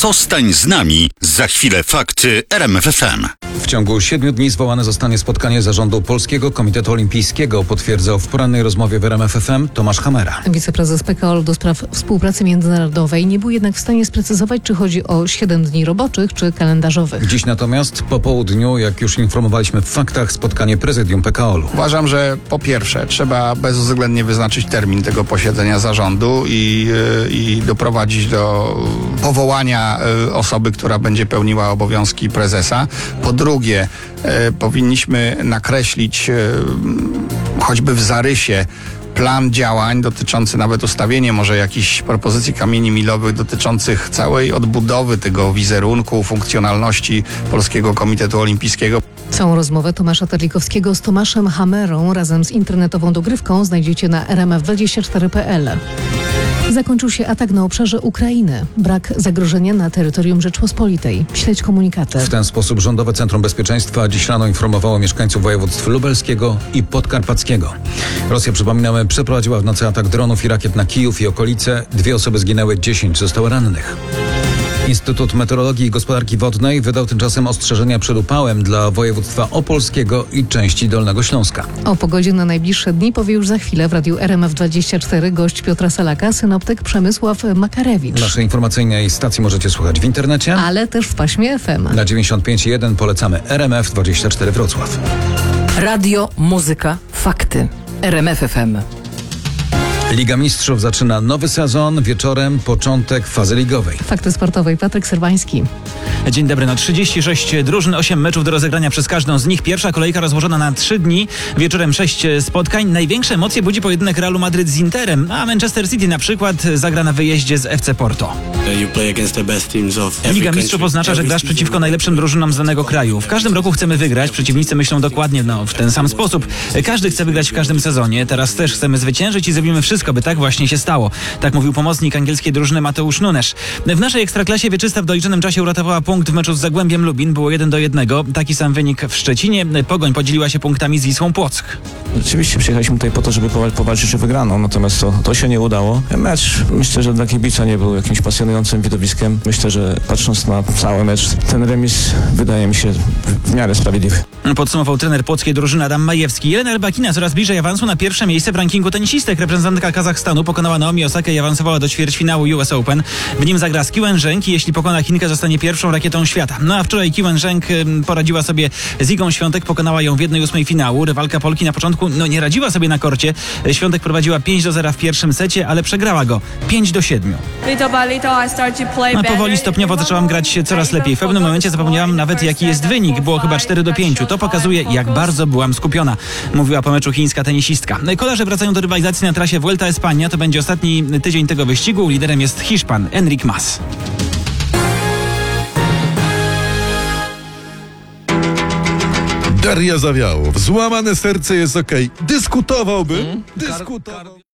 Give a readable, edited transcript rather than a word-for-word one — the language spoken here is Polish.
Zostań z nami. Za chwilę fakty RMF FM. W ciągu 7 dni zwołane zostanie spotkanie zarządu Polskiego Komitetu Olimpijskiego, potwierdzał w porannej rozmowie w RMF FM Tomasz Hamera. Wiceprezes PKOL do spraw współpracy międzynarodowej nie był jednak w stanie sprecyzować, czy chodzi o 7 dni roboczych, czy kalendarzowych. Dziś natomiast po południu, jak już informowaliśmy w faktach, spotkanie prezydium PKOL-u. Uważam, że po pierwsze trzeba bezuwzględnie wyznaczyć termin tego posiedzenia zarządu i doprowadzić do powołania osoby, która będzie pełniła obowiązki prezesa. Po drugie, powinniśmy nakreślić choćby w zarysie plan działań dotyczący nawet ustawienia może jakichś propozycji kamieni milowych dotyczących całej odbudowy tego wizerunku, funkcjonalności Polskiego Komitetu Olimpijskiego. Całą rozmowę Tomasza Terlikowskiego z Tomaszem Hamerą razem z internetową dogrywką znajdziecie na rmf24.pl. Zakończył się atak na obszarze Ukrainy. Brak zagrożenia na terytorium Rzeczpospolitej. Śledź komunikaty. W ten sposób Rządowe Centrum Bezpieczeństwa dziś rano informowało mieszkańców województw lubelskiego i podkarpackiego. Rosja, przypominamy, przeprowadziła w nocy atak dronów i rakiet na Kijów i okolice. 2 osoby zginęły, 10 zostało rannych. Instytut Meteorologii i Gospodarki Wodnej wydał tymczasem ostrzeżenia przed upałem dla województwa opolskiego i części Dolnego Śląska. O pogodzie na najbliższe dni powie już za chwilę w radiu RMF24 gość Piotra Salaka, synoptyk Przemysław Makarewicz. Naszej informacyjnej stacji możecie słuchać w internecie, ale też w paśmie FM. Na 95,1 polecamy RMF24 Wrocław. Radio, muzyka, fakty. RMF FM. Liga Mistrzów zaczyna nowy sezon. Wieczorem początek fazy ligowej. Fakty sportowe. Patryk Serwański. Dzień dobry. 36 drużyn, 8 meczów do rozegrania przez każdą z nich. Pierwsza kolejka rozłożona na 3 dni. Wieczorem 6 spotkań. Największe emocje budzi pojedynek Realu Madryt z Interem, a Manchester City na przykład zagra na wyjeździe z FC Porto. Liga Mistrzów oznacza, że grasz przeciwko najlepszym drużynom z danego kraju. W każdym roku chcemy wygrać. Przeciwnicy myślą dokładnie w ten sam sposób. Każdy chce wygrać w każdym sezonie. Teraz też chcemy zwyciężyć i zrobimy wszystko, by tak właśnie się stało. Tak mówił pomocnik angielskiej drużyny Mateusz Nunes. W naszej ekstraklasie Wieczysta w doliczonym czasie uratowała punkt w meczu z Zagłębiem Lubin. Było 1-1. Taki sam wynik w Szczecinie. Pogoń podzieliła się punktami z Wisłą Płock. Rzeczywiście przyjechaliśmy tutaj po to, żeby powalczyć o wygraną, natomiast to się nie udało. Mecz, myślę, że dla kibica nie był jakimś pasjonującym widowiskiem. Myślę, że patrząc na cały mecz, ten remis wydaje mi się w miarę sprawiedliwy. Podsumował trener płockiej drużyny Adam Majewski. Jelena Rybakina coraz bliżej awansu na pierwsze miejsce w rankingu tenisistek. Reprezentantka Kazachstanu pokonała Naomi Osakę i awansowała do ćwierćfinału US Open. W nim zagra z Qiwen Zheng i jeśli pokona Chinkę, zostanie pierwszą rakietą świata. A wczoraj Qiwen Zheng poradziła sobie z Igą Świątek, pokonała ją w 1/8 finału. Rywalka Polki na początku nie radziła sobie na korcie. Świątek prowadziła 5-0 w pierwszym secie, ale przegrała go 5-7. Powoli, stopniowo zaczęłam grać coraz lepiej. W pewnym momencie zapomniałam nawet, jaki jest wynik. Było chyba 4-5. To pokazuje, jak bardzo byłam skupiona, mówiła po meczu chińska tenisistka. Kolarze wracają do rywalizacji na trasie Vuelta Espania. To będzie ostatni tydzień tego wyścigu. Liderem jest Hiszpan Enric Mas. Daria Zawiałow. Złamane serce jest okej. Dyskutowałbym.